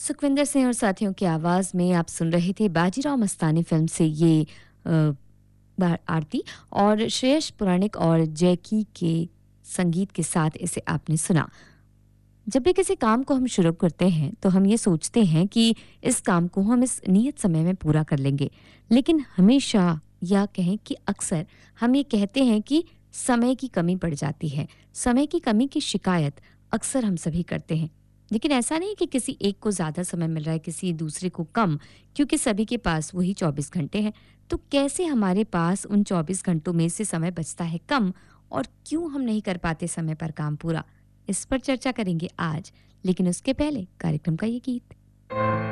सुखविंदर सिंह और साथियों की आवाज़ में आप सुन रहे थे बाजीराव मस्तानी फ़िल्म से ये आरती और श्रेयस पुराणिक और जैकी के संगीत के साथ इसे आपने सुना। जब भी किसी काम को हम शुरू करते हैं तो हम ये सोचते हैं कि इस काम को हम इस नियत समय में पूरा कर लेंगे, लेकिन हमेशा या कहें कि अक्सर हम ये कहते हैं कि समय की कमी पड़ जाती है। समय की कमी की शिकायत अक्सर हम सभी करते हैं, लेकिन ऐसा नहीं कि किसी एक को ज़्यादा समय मिल रहा है, किसी दूसरे को कम, क्योंकि सभी के पास वही 24 घंटे हैं। तो कैसे हमारे पास उन 24 घंटों में से समय बचता है कम और क्यों हम नहीं कर पाते समय पर काम पूरा? इस पर चर्चा करेंगे आज, लेकिन उसके पहले कार्यक्रम का ये गीत।